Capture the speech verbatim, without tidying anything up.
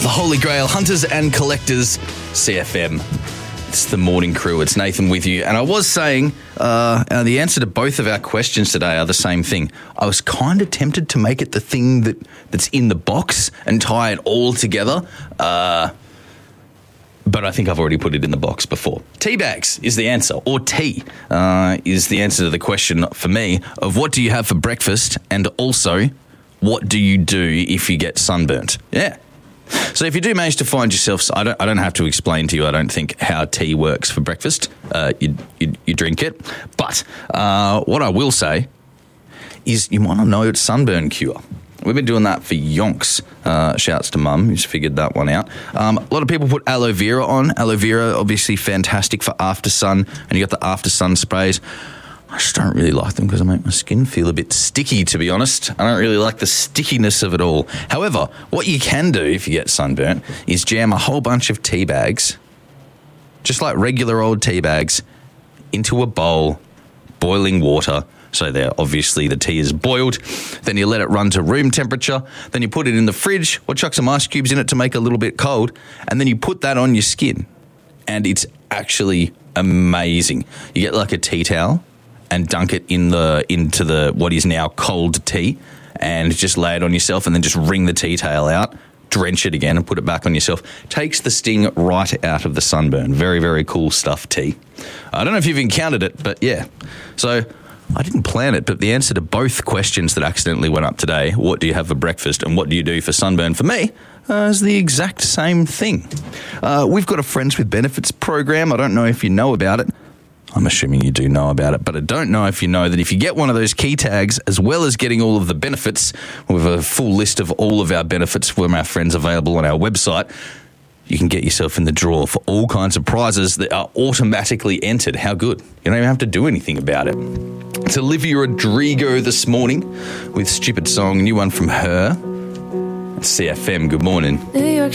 the Holy Grail, Hunters and Collectors, C F M. It's the morning crew. It's Nathan with you. And I was saying uh, uh, the answer to both of our questions today are the same thing. I was kind of tempted to make it the thing that, that's in the box and tie it all together. Uh, but I think I've already put it in the box before. Tea bags is the answer, or tea uh, is the answer to the question for me of what do you have for breakfast, and also what do you do if you get sunburnt? Yeah. So if you do manage to find yourself, I don't, I don't have to explain to you, I don't think, how tea works for breakfast. Uh, you, you, you drink it. But uh, what I will say is you might not know it's sunburn cure. We've been doing that for yonks. Uh, shouts to Mum, who's figured that one out. Um, a lot of people put aloe vera on. Aloe vera, obviously fantastic for after sun, and you got the after sun sprays. I just don't really like them because they make my skin feel a bit sticky, to be honest. I don't really like the stickiness of it all. However, what you can do if you get sunburnt is jam a whole bunch of tea bags, just like regular old tea bags, into a bowl, boiling water. So there, obviously the tea is boiled. Then you let it run to room temperature. Then you put it in the fridge or chuck some ice cubes in it to make it a little bit cold. And then you put that on your skin. And it's actually amazing. You get like a tea towel and dunk it in the into the what is now cold tea, and just lay it on yourself, and then just wring the tea towel out, drench it again, and put it back on yourself. Takes the sting right out of the sunburn. Very, very cool stuff, tea. I don't know if you've encountered it, but yeah. So I didn't plan it, but the answer to both questions that accidentally went up today, what do you have for breakfast and what do you do for sunburn, for me, uh, is the exact same thing. Uh, we've got a Friends with Benefits program. I don't know if you know about it. I'm assuming you do know about it, but I don't know if you know that if you get one of those key tags, as well as getting all of the benefits, we have a full list of all of our benefits from our friends available on our website, you can get yourself in the draw for all kinds of prizes that are automatically entered. How good. You don't even have to do anything about it. It's Olivia Rodrigo this morning with Stupid Song, new one from her. C F M, good morning. New York